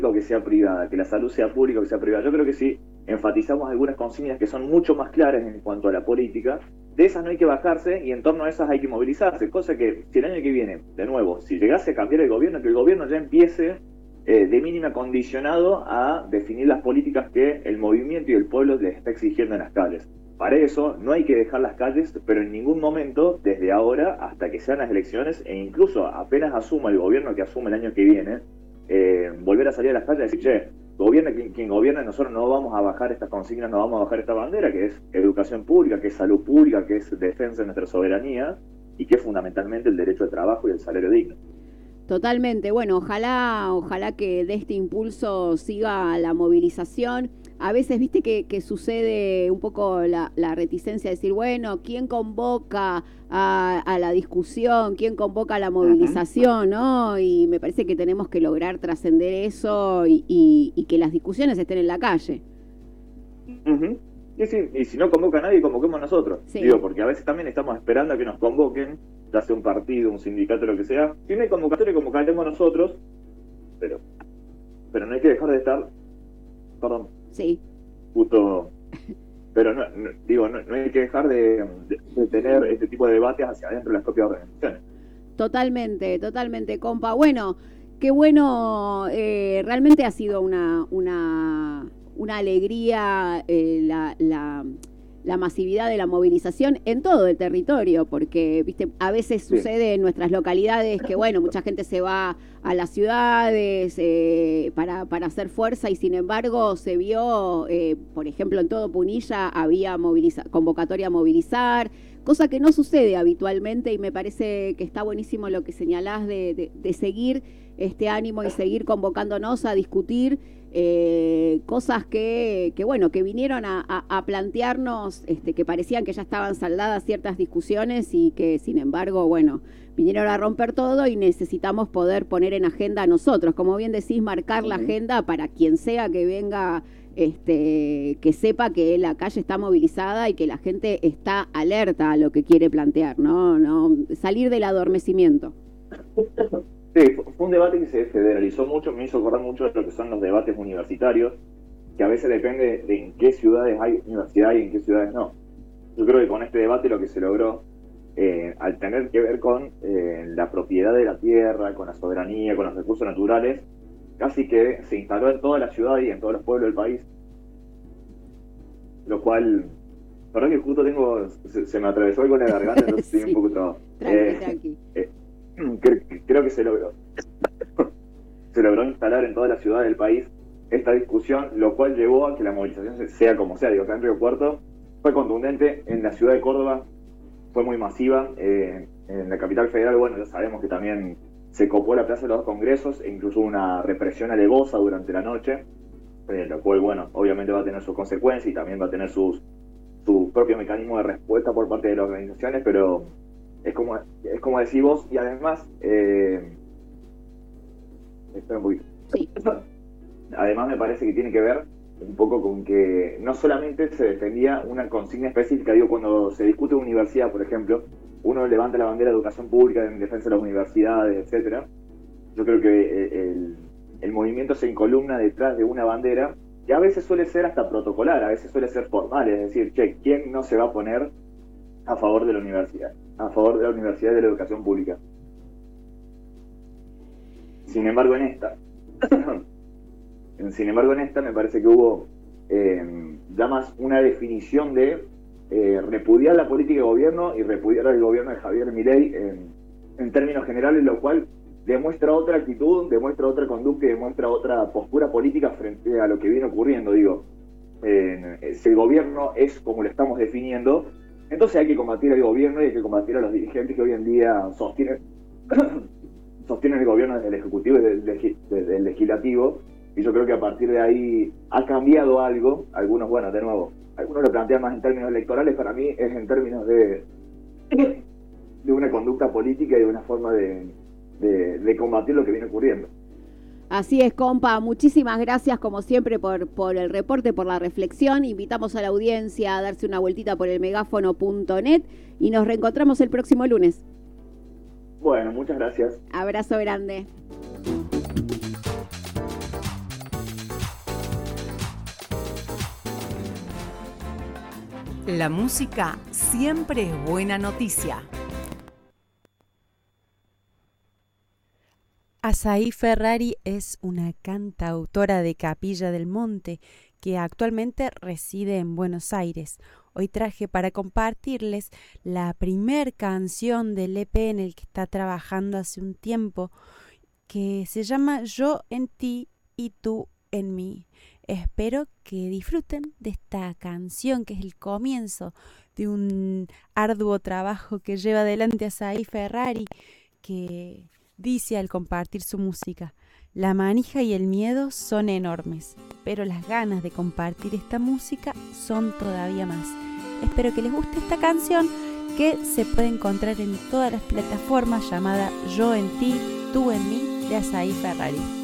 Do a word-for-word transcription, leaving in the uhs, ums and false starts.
o que sea privada, que la salud sea pública o que sea privada. Yo creo que si enfatizamos algunas consignas que son mucho más claras en cuanto a la política, de esas no hay que bajarse y en torno a esas hay que movilizarse, cosa que si el año que viene, de nuevo, si llegase a cambiar el gobierno, que el gobierno ya empiece eh, de mínima condicionado a definir las políticas que el movimiento y el pueblo les está exigiendo en las calles. Para eso no hay que dejar las calles, pero en ningún momento, desde ahora hasta que sean las elecciones, e incluso apenas asuma el gobierno que asume el año que viene, eh, volver a salir a las calles y decir, che, gobierne quien, quien gobierna, nosotros no vamos a bajar estas consignas, no vamos a bajar esta bandera, que es educación pública, que es salud pública, que es defensa de nuestra soberanía y que es fundamentalmente el derecho al trabajo y el salario digno. Totalmente. Bueno, ojalá, ojalá que de este impulso siga la movilización. A veces, viste que, que sucede un poco la, la reticencia de decir, bueno, ¿quién convoca a, a la discusión? ¿Quién convoca a la movilización? ¿No? Y me parece que tenemos que lograr trascender eso y, y, y que las discusiones estén en la calle. Uh-huh. Y, sí, y si no convoca a nadie, convoquemos nosotros. Sí. Digo, porque a veces también estamos esperando a que nos convoquen, ya sea un partido, un sindicato, lo que sea. Si no hay convocatoria, convocaremos nosotros, pero, pero no hay que dejar de estar, perdón, sí, justo, pero no, no digo, no, no hay que dejar de, de, de tener este tipo de debates hacia adentro de las propias organizaciones. Totalmente, totalmente, compa. Bueno, qué bueno, eh, realmente ha sido una, una, una alegría eh, la, la la masividad de la movilización en todo el territorio, porque viste, a veces sí. sucede en nuestras localidades que, bueno, mucha gente se va a las ciudades eh, para, para hacer fuerza y sin embargo se vio, eh, por ejemplo, en todo Punilla había moviliza- convocatoria a movilizar, cosa que no sucede habitualmente y me parece que está buenísimo lo que señalás de, de, de seguir este ánimo y seguir convocándonos a discutir Eh, cosas que, que bueno, que vinieron a, a, a plantearnos, este, que parecían que ya estaban saldadas ciertas discusiones y que sin embargo, bueno, vinieron a romper todo y necesitamos poder poner en agenda a nosotros, como bien decís, marcar la agenda para quien sea que venga, este, que sepa que la calle está movilizada y que la gente está alerta a lo que quiere plantear, ¿no? No salir del adormecimiento. Sí, fue un debate que se federalizó mucho, me hizo acordar mucho de lo que son los debates universitarios, que a veces depende de en qué ciudades hay universidad y en qué ciudades no. Yo creo que con este debate lo que se logró, eh, al tener que ver con eh, la propiedad de la tierra, con la soberanía, con los recursos naturales, casi que se instaló en toda la ciudad y en todos los pueblos del país. Lo cual, la verdad que justo tengo, se, se me atravesó algo en la garganta, entonces sí. Estoy un poco trabado. Tranqui, eh, tranqui. Eh, Creo que se logró se logró instalar en toda la ciudad del país esta discusión, lo cual llevó a que la movilización sea como sea. Digo, acá en Río Cuarto fue contundente, en la ciudad de Córdoba fue muy masiva, eh, en la capital federal, bueno, ya sabemos que también se copó la Plaza de los Dos Congresos e incluso una represión alevosa durante la noche, eh, lo cual, bueno, obviamente va a tener sus consecuencias y también va a tener sus su propio mecanismo de respuesta por parte de las organizaciones, pero es como es como decís vos, y además eh, espera un poquito. Sí. Además me parece que tiene que ver un poco con que no solamente se defendía una consigna específica, digo, cuando se discute universidad, por ejemplo, uno levanta la bandera de educación pública en defensa de las universidades, etcétera. Yo creo que el, el movimiento se encolumna detrás de una bandera que a veces suele ser hasta protocolar, a veces suele ser formal, es decir, che, ¿quién no se va a poner a favor de la universidad, a favor de la universidad y de la educación pública? Sin embargo, en esta, sin embargo, en esta me parece que hubo eh, ya más una definición de eh, repudiar la política de gobierno y repudiar el gobierno de Javier Milei en, en términos generales, lo cual demuestra otra actitud, demuestra otra conducta y demuestra otra postura política frente a lo que viene ocurriendo. Digo, eh, si el gobierno es como lo estamos definiendo, entonces hay que combatir al gobierno y hay que combatir a los dirigentes que hoy en día sostienen sostienen el gobierno desde el Ejecutivo y desde, desde el Legislativo, y yo creo que a partir de ahí ha cambiado algo. Algunos, bueno, de nuevo, algunos lo plantean más en términos electorales, para mí es en términos de de una conducta política y de una forma de, de, de combatir lo que viene ocurriendo. Así es, compa. Muchísimas gracias, como siempre, por, por el reporte, por la reflexión. Invitamos a la audiencia a darse una vueltita por el megáfono punto net y nos reencontramos el próximo lunes. Bueno, muchas gracias. Abrazo grande. La música siempre es buena noticia. Azaí Ferrari es una cantautora de Capilla del Monte que actualmente reside en Buenos Aires. Hoy traje para compartirles la primer canción del E P en el que está trabajando hace un tiempo, que se llama Yo en ti y tú en mí. Espero que disfruten de esta canción, que es el comienzo de un arduo trabajo que lleva adelante Azaí Ferrari, que dice al compartir su música: la manija y el miedo son enormes, pero las ganas de compartir esta música son todavía más. Espero que les guste esta canción, que se puede encontrar en todas las plataformas, llamada Yo en ti, tú en mí, de Azaí Ferrari.